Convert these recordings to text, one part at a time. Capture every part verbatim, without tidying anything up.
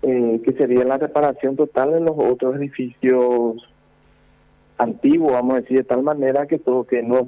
eh, que sería la reparación total de los otros edificios antiguos, vamos a decir, de tal manera que todo que no.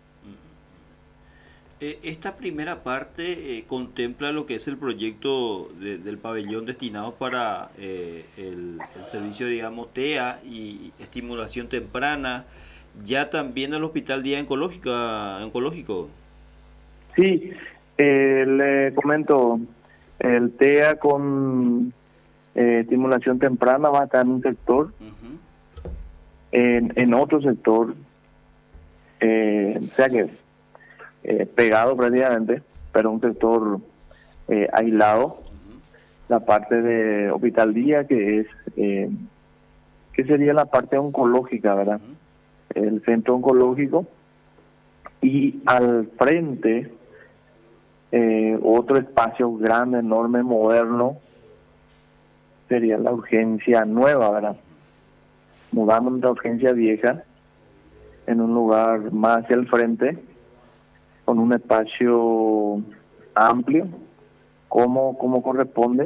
Eh, esta primera parte eh, contempla lo que es el proyecto de- del pabellón destinado para eh, el, el servicio, digamos, T E A y estimulación temprana, ya también el Hospital Día Oncológica, Oncológico. Sí, eh, le comento, el T E A con eh, estimulación temprana va a estar en un sector, Ujú. en, en otro sector, eh, o sea que eh, pegado prácticamente, pero un sector eh, aislado, la parte de Hospital Día, que es, eh, que sería la parte oncológica, ¿verdad? El centro oncológico, y al frente eh, otro espacio grande, enorme, moderno, sería la urgencia nueva, ¿verdad? Mudamos la urgencia vieja en un lugar más hacia el frente, con un espacio amplio, como, como corresponde.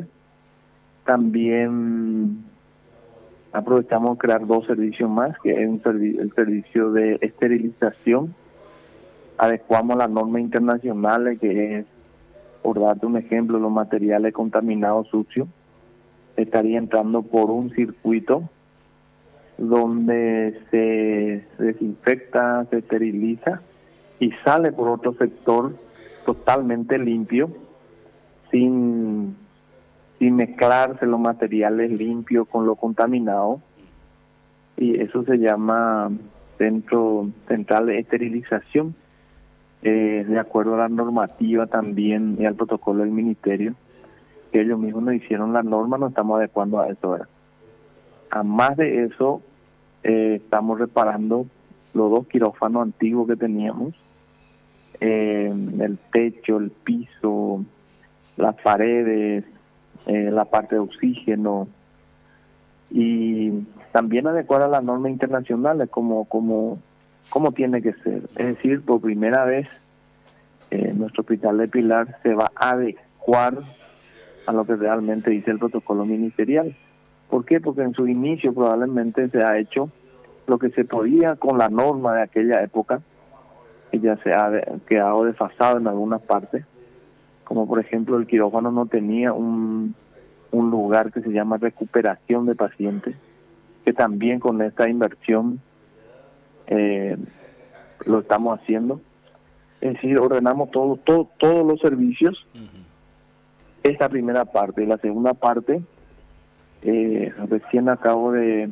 También aprovechamos crear dos servicios más, que es un servi- el servicio de esterilización. Adecuamos las normas internacionales, que es, por darte un ejemplo, los materiales contaminados sucios, estaría entrando por un circuito donde se desinfecta, se esteriliza y sale por otro sector totalmente limpio, sin, sin mezclarse los materiales limpios con lo contaminado, y eso se llama Centro Central de Esterilización, eh, de acuerdo a la normativa también y al protocolo del ministerio, que ellos mismos nos hicieron la norma, nos estamos adecuando a eso. ¿Verdad? A más de eso, eh, estamos reparando los dos quirófanos antiguos que teníamos, eh, el techo, el piso, las paredes, eh, la parte de oxígeno, y también adecuar a las normas internacionales como, como, como tiene que ser. Es decir, por primera vez, eh, nuestro hospital de Pilar se va a adecuar a lo que realmente dice el protocolo ministerial. ¿Por qué? Porque en su inicio probablemente se ha hecho lo que se podía con la norma de aquella época, que ya se ha de, quedado desfasado en algunas partes, como por ejemplo el quirófano no tenía un, un lugar que se llama recuperación de pacientes, que también con esta inversión eh, lo estamos haciendo. Es decir, ordenamos todo, todo, todos los servicios, esta primera parte. Y la segunda parte, eh, recién acabo de,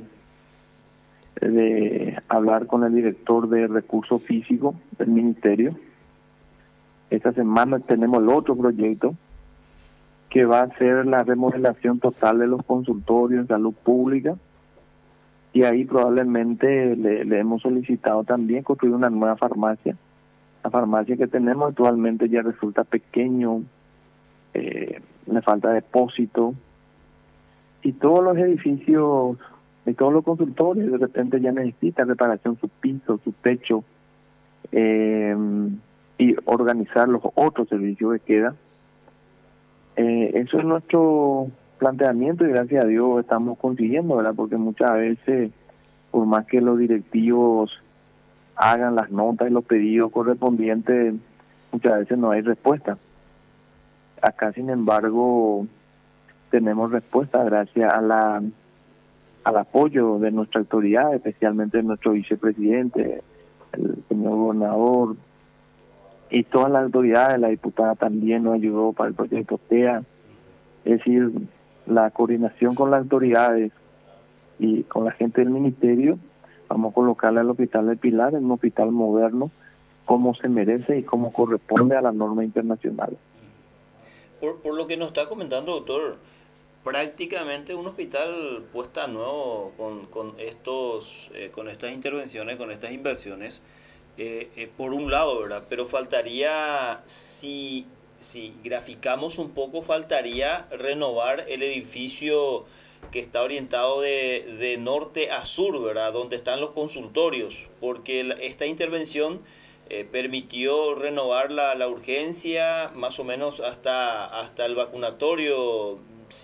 de hablar con el director de recursos físicos del ministerio. Esta semana tenemos el otro proyecto que va a ser la remodelación total de los consultorios en salud pública, y ahí probablemente le, le hemos solicitado también construir una nueva farmacia. La farmacia que tenemos actualmente ya resulta pequeño, eh, le falta depósito, y todos los edificios y todos los consultorios de repente ya necesitan reparación, su piso, su techo, eh, y organizar los otros servicios que quedan. Eh, eso es nuestro planteamiento, y gracias a Dios estamos consiguiendo, ¿verdad? Porque muchas veces, por más que los directivos hagan las notas y los pedidos correspondientes, muchas veces no hay respuesta. Acá, sin embargo, tenemos respuesta gracias a la al apoyo de nuestra autoridad, especialmente de nuestro vicepresidente, el señor gobernador, y todas las autoridades. La diputada también nos ayudó para el proyecto T E A. Es decir, la coordinación con las autoridades y con la gente del ministerio, vamos a colocarle al Hospital de Pilar en un hospital moderno, como se merece y como corresponde a las normas internacionales. Por, por lo que nos está comentando, doctor, prácticamente un hospital puesta a nuevo con, con, estos, eh, con estas intervenciones, con estas inversiones, eh, eh, por un lado, ¿verdad? Pero faltaría, si, si graficamos un poco, faltaría renovar el edificio que está orientado de, de norte a sur, ¿verdad? Donde están los consultorios, porque la- esta intervención eh, permitió renovar la, la urgencia más o menos hasta, hasta el vacunatorio